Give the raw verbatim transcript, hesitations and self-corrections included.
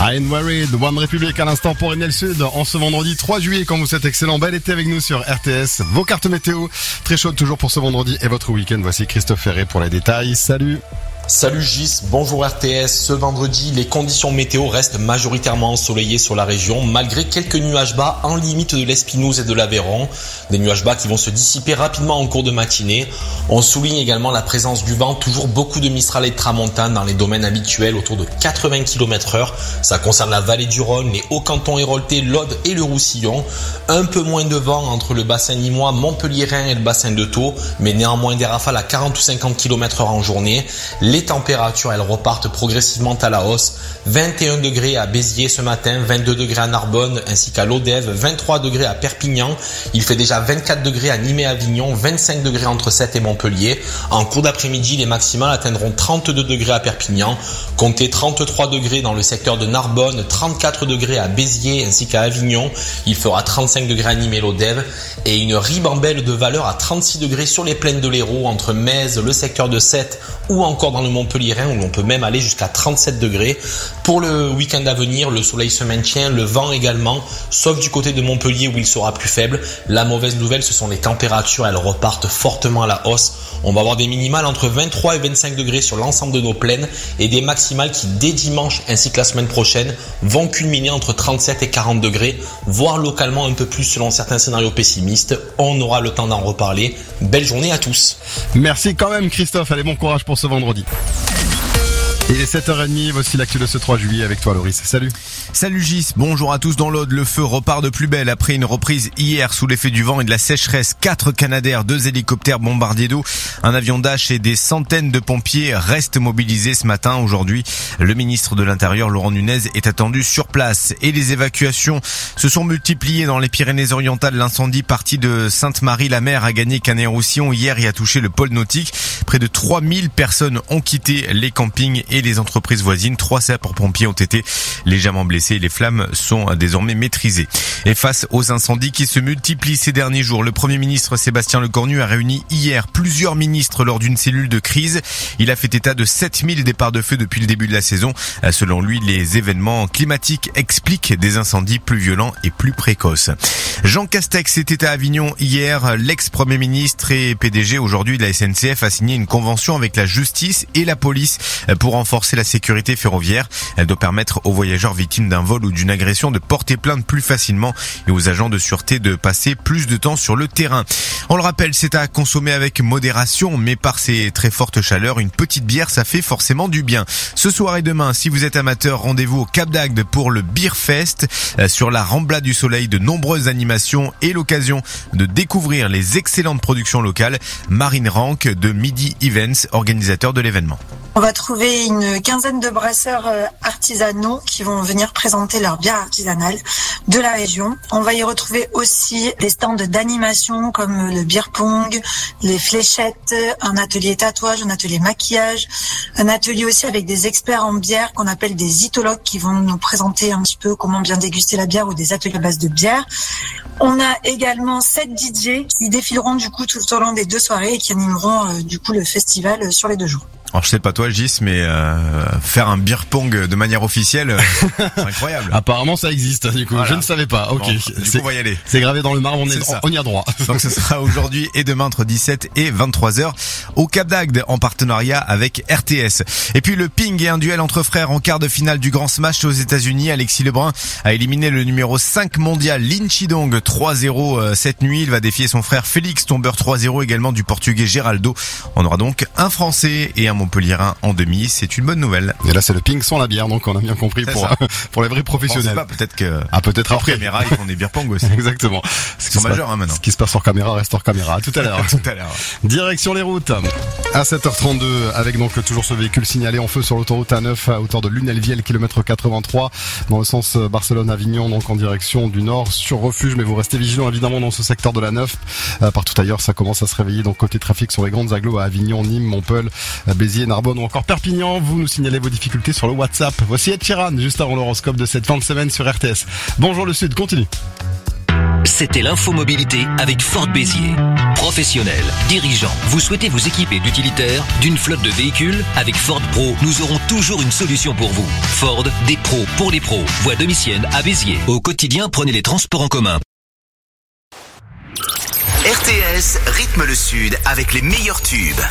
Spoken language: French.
I'm worried, One Republic à l'instant pour Enel Sud. En ce vendredi trois juillet, quand vous êtes excellent, bel été avec nous sur R T S. Vos cartes météo, très chaudes toujours pour ce vendredi et votre week-end. Voici Christophe Ferré pour les détails. Salut. Salut Gis, bonjour R T S. Ce vendredi, les conditions météo restent majoritairement ensoleillées sur la région, malgré quelques nuages bas en limite de l'Espinouse et de l'Aveyron. Des nuages bas qui vont se dissiper rapidement en cours de matinée. On souligne également la présence du vent, toujours beaucoup de Mistral et de Tramontane dans les domaines habituels, autour de quatre-vingts kilomètres heure. Ça concerne la vallée du Rhône, les Hauts-Cantons héroltais, l'Aude et le Roussillon. Un peu moins de vent entre le bassin limois, Montpellier-Rhin et le bassin de Thau, mais néanmoins des rafales à quarante ou cinquante kilomètres heure en journée. Les températures, elles repartent progressivement à la hausse. vingt et un degrés à Béziers ce matin, vingt-deux degrés à Narbonne ainsi qu'à Lodève, vingt-trois degrés à Perpignan. Il fait déjà vingt-quatre degrés à Nîmes et Avignon, vingt-cinq degrés entre Sète et Montpellier. En cours d'après-midi, les maximales atteindront trente-deux degrés à Perpignan. Comptez trente-trois degrés dans le secteur de Narbonne, trente-quatre degrés à Béziers ainsi qu'à Avignon. Il fera trente-cinq degrés à Nîmes et Lodève. Et une ribambelle de valeur à trente-six degrés sur les plaines de l'Hérault, entre Metz, le secteur de Sète ou encore dans le Montpellier-Rhin où l'on peut même aller jusqu'à trente-sept degrés. Pour le week-end à venir, le soleil se maintient, le vent également, sauf du côté de Montpellier où il sera plus faible. La mauvaise nouvelle, ce sont les températures, elles repartent fortement à la hausse. On va avoir des minimales entre vingt-trois et vingt-cinq degrés sur l'ensemble de nos plaines et des maximales qui, dès dimanche ainsi que la semaine prochaine, vont culminer entre trente-sept et quarante degrés, voire localement un peu plus selon certains scénarios pessimistes. On aura le temps d'en reparler. Belle journée à tous. Merci quand même Christophe, allez bon courage pour ce vendredi. Il est sept heures trente, voici l'actu de ce trois juillet avec toi Loris. Salut. Salut Gis, bonjour à tous. Dans l'Aude, le feu repart de plus belle après une reprise hier sous l'effet du vent et de la sécheresse. Quatre Canadair, deux hélicoptères bombardiers d'eau, un avion Dash et des centaines de pompiers restent mobilisés ce matin. Aujourd'hui, le ministre de l'Intérieur, Laurent Nunez, est attendu sur place. Et les évacuations se sont multipliées dans les Pyrénées-Orientales. L'incendie parti de Sainte-Marie-la-Mer a gagné Canet-Roussillon hier et a touché le pôle nautique. Près de trois mille personnes ont quitté les campings et les entreprises voisines. Trois sapeurs-pompiers ont été légèrement blessés. Les flammes sont désormais maîtrisées. Et face aux incendies qui se multiplient ces derniers jours, le Premier ministre Sébastien Lecornu a réuni hier plusieurs ministres lors d'une cellule de crise. Il a fait état de sept mille départs de feu depuis le début de la saison. Selon lui, les événements climatiques expliquent des incendies plus violents et plus précoces. Jean Castex était à Avignon hier. L'ex-Premier ministre et P D G aujourd'hui de la S N C F a signé une convention avec la justice et la police pour renforcer la sécurité ferroviaire. Elle doit permettre aux voyageurs victimes d'un vol ou d'une agression de porter plainte plus facilement et aux agents de sûreté de passer plus de temps sur le terrain. On le rappelle, c'est à consommer avec modération, mais par ces très fortes chaleurs, une petite bière, ça fait forcément du bien. Ce soir et demain, si vous êtes amateur, rendez-vous au Cap d'Agde pour le Beer Fest. Sur la Rambla du Soleil, de nombreuses animations et l'occasion de découvrir les excellentes productions locales. Marine Rank de Midi Events, organisateur de l'événement. On va trouver une quinzaine de brasseurs artisanaux qui vont venir présenter leur bière artisanale de la région. On va y retrouver aussi des stands d'animation comme le beer pong, les fléchettes, un atelier tatouage, un atelier maquillage, un atelier aussi avec des experts en bière qu'on appelle des itologues qui vont nous présenter un petit peu comment bien déguster la bière ou des ateliers à base de bière. On a également sept D J qui défileront du coup tout au long des deux soirées et qui animeront euh, du coup le festival sur les deux jours. Alors je sais pas toi Gis, mais euh, faire un beer pong de manière officielle, c'est incroyable. Apparemment ça existe, du coup. Voilà. Je ne savais pas. Ok. Bon, du coup on va y aller. C'est gravé dans le marbre, on, est, on y a droit. Donc ce sera aujourd'hui et demain entre dix-sept et vingt-trois heures au Cap d'Agde en partenariat avec R T S. Et puis le ping et un duel entre frères en quart de finale du Grand Smash aux États-Unis. Alexis Lebrun a éliminé le numéro cinq mondial Lin Chidong trois zéro cette nuit. Il va défier son frère Félix, tombeur trois zéro également du Portugais Geraldo. On aura donc un Français et un Montpellierin en demi, c'est une bonne nouvelle. Et là c'est le ping sans la bière, donc on a bien compris pour pour les vrais professionnels. Pas, peut-être que ah peut-être après caméra ils font des beer pong aussi. Exactement. Ils sont majeurs hein, maintenant. Ce qui se passe hors caméra reste hors caméra. À tout à l'heure. Tout à l'heure. Direction les routes. À sept heures trente-deux avec donc toujours ce véhicule signalé en feu sur l'autoroute A neuf à hauteur de Lunel-Viel, kilomètre quatre-vingt-trois dans le sens Barcelone-Avignon, donc en direction du nord sur refuge, mais vous restez vigilants évidemment dans ce secteur de l'A neuf. Euh, partout ailleurs ça commence à se réveiller, donc côté trafic sur les grandes agglos à Avignon, Nîmes, Montpellier, Béziers, Narbonne ou encore Perpignan. Vous nous signalez vos difficultés sur le WhatsApp. Voici Ed Sheeran juste avant l'horoscope de cette fin de semaine sur R T S. Bonjour le Sud, continue. C'était l'info mobilité avec Ford Béziers. Professionnels, dirigeants, vous souhaitez vous équiper d'utilitaires, d'une flotte de véhicules? Avec Ford Pro, nous aurons toujours une solution pour vous. Ford, des pros pour les pros. Voie Domitienne à Béziers. Au quotidien, prenez les transports en commun. R T S rythme le Sud avec les meilleurs tubes.